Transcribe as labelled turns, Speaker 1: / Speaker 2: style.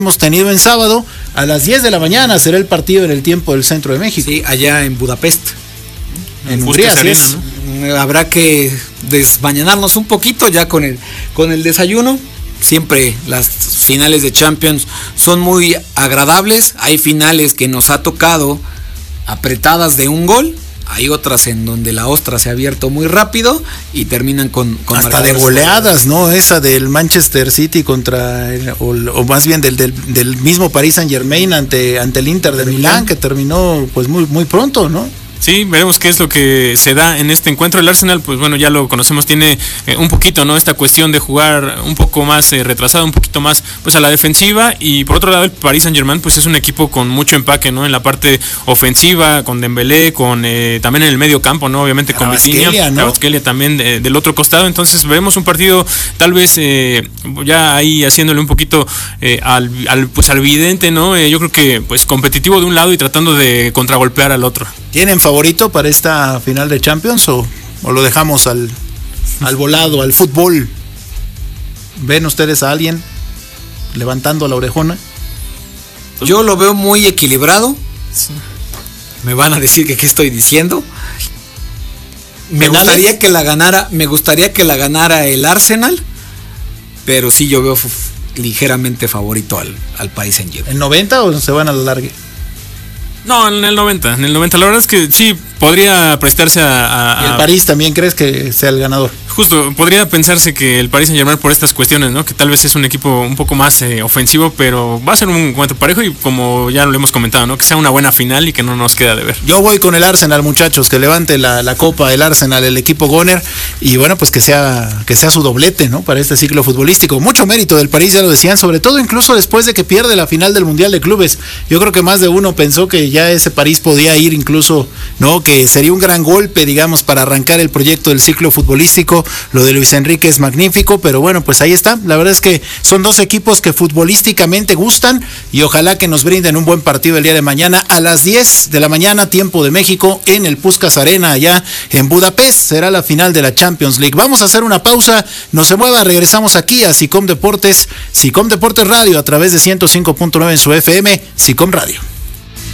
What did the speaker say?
Speaker 1: hemos tenido en sábado. A las 10 de la mañana será el partido en el tiempo del centro de México.
Speaker 2: Sí, allá en Budapest.
Speaker 1: En Hungría, así es.
Speaker 2: ¿No? Habrá que desmañanarnos un poquito ya con el desayuno. Siempre las finales de Champions son muy agradables. Hay finales que nos ha tocado apretadas de un gol. Hay otras en donde la ostra se ha abierto muy rápido y terminan con
Speaker 1: hasta de goleadas, ¿no? Esa del Manchester City contra o más bien del mismo Paris Saint-Germain ante el Inter de Milán, que terminó pues muy pronto, ¿no?
Speaker 3: Sí, veremos qué es lo que se da en este encuentro. El Arsenal, pues bueno, ya lo conocemos, tiene un poquito, ¿no? Esta cuestión de jugar un poco más retrasado, un poquito más pues a la defensiva. Y por otro lado, el Paris Saint-Germain, pues es un equipo con mucho empaque, ¿no? En la parte ofensiva, con Dembélé, con también en el medio campo, ¿no? Obviamente con Vitinha, ¿no? Kvaratskhelia también del otro costado. Entonces veremos un partido tal vez ya ahí haciéndole un poquito al vidente, ¿no? Yo creo que pues competitivo de un lado y tratando de contragolpear al otro.
Speaker 1: ¿Tienen favorito para esta final de Champions o lo dejamos al volado, al fútbol? ¿Ven ustedes a alguien levantando la orejona?
Speaker 2: Yo lo veo muy equilibrado. Sí. Me van a decir que qué estoy diciendo. Me gustaría que la ganara el Arsenal, pero sí yo veo ligeramente favorito al Paris Saint-Germain.
Speaker 1: ¿En 90 o se van a la larga?
Speaker 3: No, en el 90. La verdad es que sí, podría prestarse a...
Speaker 1: ¿Y el París también crees que sea el ganador?
Speaker 3: Justo, podría pensarse que el Paris Saint-Germain por estas cuestiones, ¿no? Que tal vez es un equipo un poco más ofensivo, pero va a ser un encuentro parejo y como ya lo hemos comentado, ¿no? Que sea una buena final y que no nos queda de ver.
Speaker 1: Yo voy con el Arsenal, muchachos, que levante la copa el Arsenal, el equipo Goner, y bueno, pues que sea su doblete, ¿no? Para este ciclo futbolístico. Mucho mérito del París, ya lo decían, sobre todo incluso después de que pierde la final del Mundial de Clubes. Yo creo que más de uno pensó que ya ese París podía ir incluso, ¿no? Que sería un gran golpe, digamos, para arrancar el proyecto del ciclo futbolístico. Lo de Luis Enrique es magnífico, pero bueno, pues ahí está. La verdad es que son dos equipos que futbolísticamente gustan y ojalá que nos brinden un buen partido el día de mañana a las 10 de la mañana, tiempo de México, en el Puskás Arena, allá en Budapest. Será la final de la Champions League. Vamos a hacer una pausa, no se mueva, regresamos aquí a SICOM Deportes Radio a través de 105.9 en su FM, SICOM Radio.